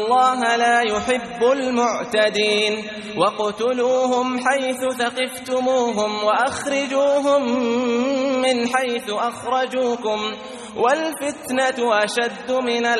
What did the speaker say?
الله لا يحب المعتدين واقتلوهم حيث ثقفتموهم وأخرجوهم من حيث أخرجوكم والفتنة أشد من